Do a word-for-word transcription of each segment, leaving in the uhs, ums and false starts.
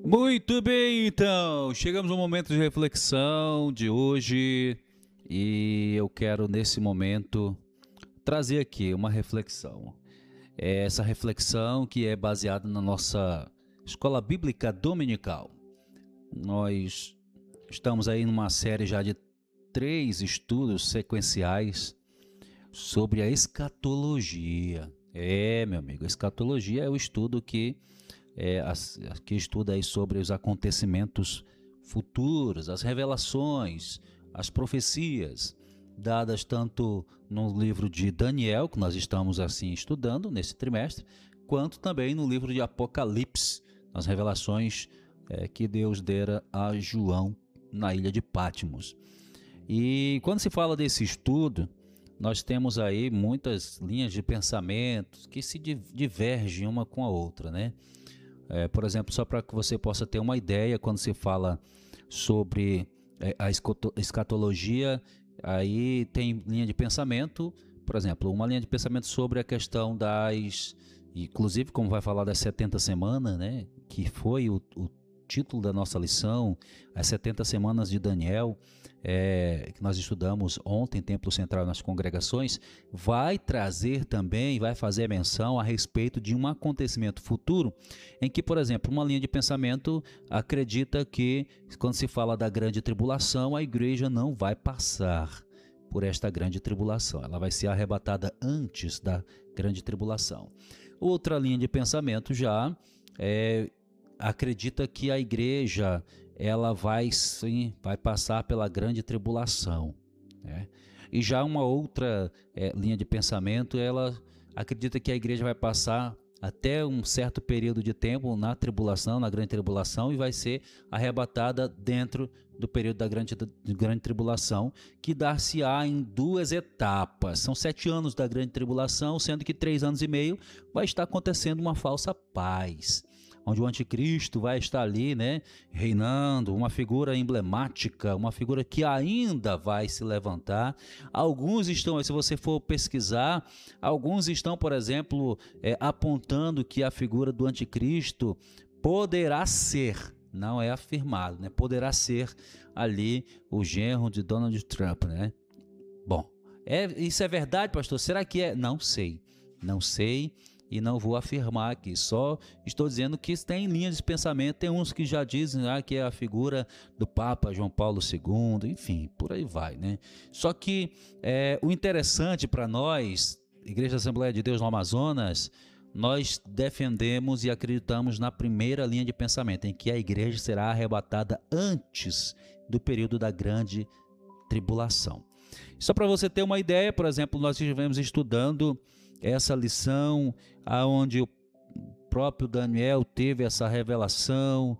Muito bem, então, chegamos ao momento de reflexão de hoje e eu quero nesse momento trazer aqui uma reflexão. É essa reflexão que é baseada na nossa escola bíblica dominical. Nós estamos aí numa série já de três estudos sequenciais sobre a escatologia. É, meu amigo, a escatologia é o estudo que É, as, que estuda aí sobre os acontecimentos futuros, as revelações, as profecias dadas tanto no livro de Daniel, que nós estamos assim estudando nesse trimestre, quanto também no livro de Apocalipse, as revelações é, que Deus dera a João na ilha de Patmos. E quando se fala desse estudo, nós temos aí muitas linhas de pensamentos que se divergem uma com a outra, né? É, por exemplo, só para que você possa ter uma ideia, quando se fala sobre é, a escatologia, aí tem linha de pensamento, por exemplo, uma linha de pensamento sobre a questão das, inclusive como vai falar das setenta semanas, né, que foi o, o título da nossa lição, as setenta semanas de Daniel, é, que nós estudamos ontem, Templo Central nas congregações, vai trazer também, vai fazer menção a respeito de um acontecimento futuro, em que, por exemplo, uma linha de pensamento acredita que, quando se fala da grande tribulação, a igreja não vai passar por esta grande tribulação, ela vai ser arrebatada antes da grande tribulação. Outra linha de pensamento já é acredita que a igreja ela vai sim vai passar pela grande tribulação, né? E já uma outra é, linha de pensamento, ela acredita que a igreja vai passar até um certo período de tempo na tribulação, na grande tribulação, e vai ser arrebatada dentro do período da grande, da grande tribulação, que dar-se-á em duas etapas. São sete anos da grande tribulação, sendo que três anos e meio vai estar acontecendo uma falsa paz, onde o anticristo vai estar ali, né, reinando, uma figura emblemática, uma figura que ainda vai se levantar. Alguns estão, se você for pesquisar, alguns estão, por exemplo, é, apontando que a figura do anticristo poderá ser, não é afirmado, né, poderá ser ali o genro de Donald Trump, né? Bom, é, isso é verdade, pastor? Será que é? Não sei, não sei. E não vou afirmar aqui, só estou dizendo que tem linhas de pensamento, tem uns que já dizem ah, que é a figura do Papa João Paulo segundo, enfim, por aí vai, né? Só que é, o interessante para nós, Igreja Assembleia de Deus no Amazonas, nós defendemos e acreditamos na primeira linha de pensamento, em que a igreja será arrebatada antes do período da grande tribulação. Só para você ter uma ideia, por exemplo, nós estivemos estudando essa lição aonde o próprio Daniel teve essa revelação,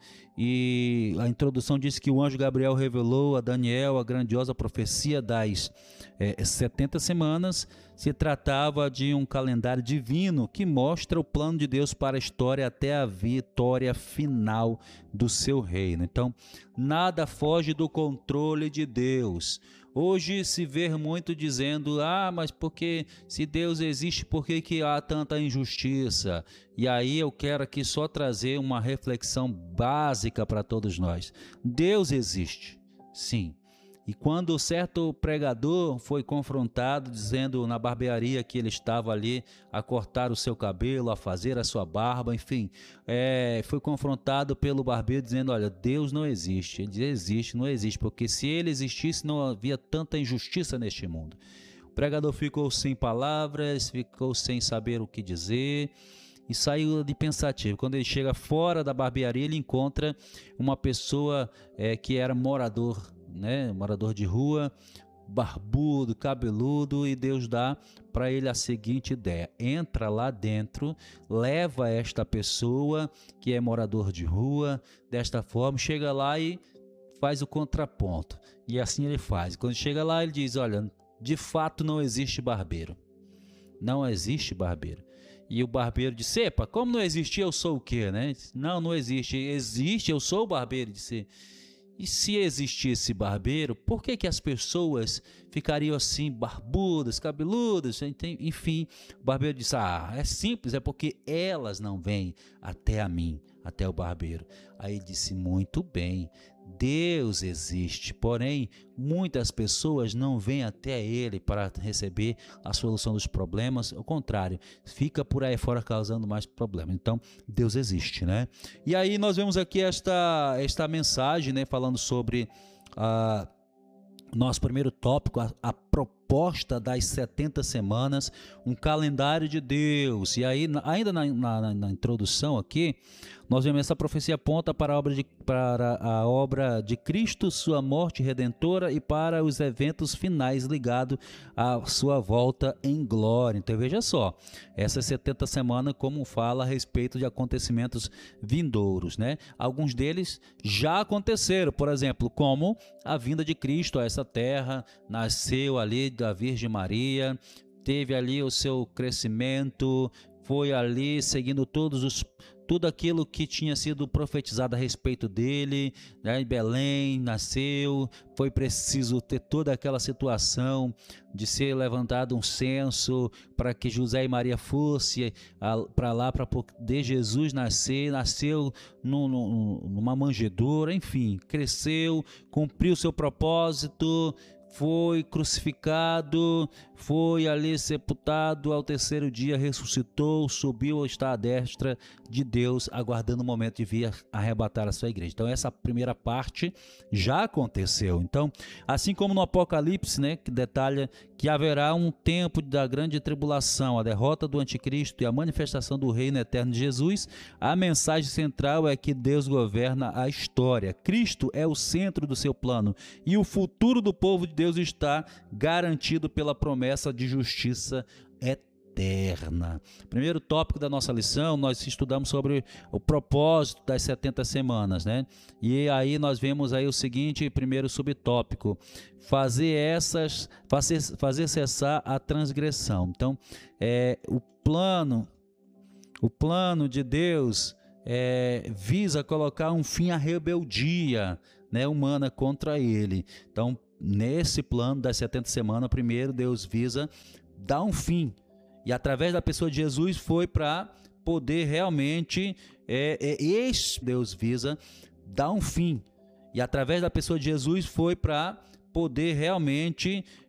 e a introdução diz que o anjo Gabriel revelou a Daniel a grandiosa profecia das é, setenta semanas. Se tratava de um calendário divino que mostra o plano de Deus para a história até a vitória final do seu reino. Então, nada foge do controle de Deus. Hoje se vê muito dizendo, ah, mas porque se Deus existe, por que que há tanta injustiça? E aí eu quero aqui só trazer uma reflexão básica para todos nós. Deus existe, sim. E quando certo pregador foi confrontado, dizendo na barbearia que ele estava ali a cortar o seu cabelo, a fazer a sua barba, enfim, é, foi confrontado pelo barbeiro dizendo, olha, Deus não existe. Ele diz, existe, não existe, porque se ele existisse não havia tanta injustiça neste mundo. O pregador ficou sem palavras, ficou sem saber o que dizer e saiu de pensativo. Quando ele chega fora da barbearia, ele encontra uma pessoa é, que era morador, né, morador de rua, barbudo, cabeludo, e Deus dá para ele a seguinte ideia: entra lá dentro, leva esta pessoa que é morador de rua, desta forma, chega lá e faz o contraponto. E assim ele faz. Quando chega lá, ele diz, olha, de fato não existe barbeiro. Não existe barbeiro. E o barbeiro disse, epa, como não existe, eu sou o quê, né? Não, não existe. Existe, eu sou o barbeiro. Ele disse, e se existisse barbeiro, por que que as pessoas ficariam assim, barbudas, cabeludas? Enfim, o barbeiro disse, ah, é simples, é porque elas não vêm até a mim, até o barbeiro. Aí ele disse: muito bem, Deus existe, porém muitas pessoas não vêm até ele para receber a solução dos problemas, ao contrário, fica por aí fora causando mais problemas. Então Deus existe, né? E aí nós vemos aqui esta, esta mensagem, né, falando sobre a nosso primeiro tópico, a, a proposta das setenta semanas, um calendário de Deus. E aí, ainda na, na, na introdução aqui, nós vemos essa profecia aponta para a obra de, para a obra de Cristo, sua morte redentora e para os eventos finais ligados à sua volta em glória. Então veja só, essas setenta semanas como fala a respeito de acontecimentos vindouros, né? Alguns deles já aconteceram, por exemplo, como a vinda de Cristo a essa terra, nasceu ali da Virgem Maria, teve ali o seu crescimento, foi ali seguindo todos os tudo aquilo que tinha sido profetizado a respeito dele, né? Em Belém nasceu, foi preciso ter toda aquela situação de ser levantado um censo para que José e Maria fossem para lá para poder Jesus nascer, nasceu num, num, numa manjedoura, enfim, cresceu, cumpriu seu propósito, foi crucificado, foi ali sepultado, ao terceiro dia ressuscitou, subiu, está à destra de Deus, aguardando o momento de vir arrebatar a sua igreja. Então essa primeira parte já aconteceu. Então, assim como no Apocalipse, né, que detalha que haverá um tempo da grande tribulação, a derrota do anticristo e a manifestação do reino eterno de Jesus, a mensagem central é que Deus governa a história. Cristo é o centro do seu plano e o futuro do povo de Deus está garantido pela promessa de justiça eterna. Primeiro tópico da nossa lição, nós estudamos sobre o propósito das setenta semanas, né? E aí nós vemos aí o seguinte, primeiro subtópico: fazer essas, fazer, fazer cessar a transgressão. Então, é, o plano, o plano de Deus é, visa colocar um fim à rebeldia, né, humana contra ele. Então, nesse plano das setenta semanas, primeiro Deus visa dar um fim, e através da pessoa de Jesus foi para poder realmente, é, é, esse Deus visa dar um fim, e através da pessoa de Jesus foi para poder realmente